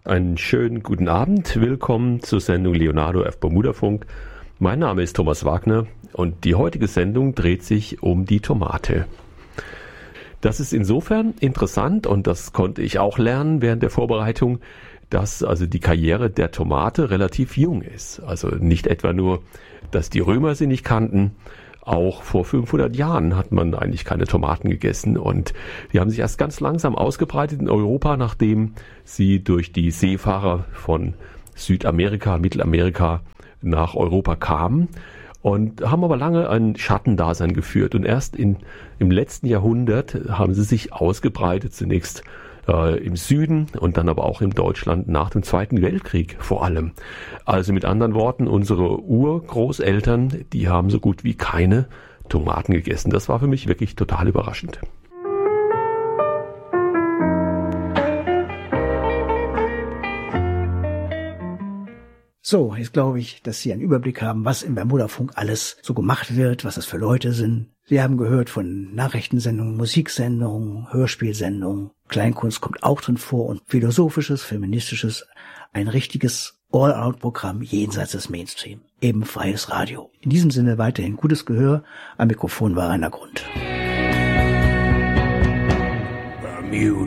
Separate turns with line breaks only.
Einen schönen guten Abend. Willkommen zur Sendung Leonardo F. Bermudafunk. Mein Name ist Thomas Wagner und die heutige Sendung dreht sich um die Tomate. Das ist insofern interessant und das konnte ich auch lernen während der Vorbereitung, dass also die Karriere der Tomate relativ jung ist. Also nicht etwa nur, dass die Römer sie nicht kannten, auch vor 500 Jahren hat man eigentlich keine Tomaten gegessen und die haben sich erst ganz langsam ausgebreitet in Europa, nachdem sie durch die Seefahrer von Südamerika, Mittelamerika nach Europa kamen und haben aber lange ein Schattendasein geführt und erst im letzten Jahrhundert haben sie sich ausgebreitet, zunächst im Süden und dann aber auch in Deutschland nach dem Zweiten Weltkrieg vor allem. Also mit anderen Worten, unsere Urgroßeltern, die haben so gut wie keine Tomaten gegessen. Das war für mich wirklich total überraschend.
So, jetzt glaube ich, dass Sie einen Überblick haben, was im Bermudafunk alles so gemacht wird, was das für Leute sind. Sie haben gehört von Nachrichtensendungen, Musiksendungen, Hörspielsendungen. Kleinkunst kommt auch drin vor und philosophisches, feministisches, ein richtiges All-Out-Programm jenseits des Mainstream. Eben freies Radio. In diesem Sinne weiterhin gutes Gehör. Am Mikrofon war Rainer Grund. Bermuda.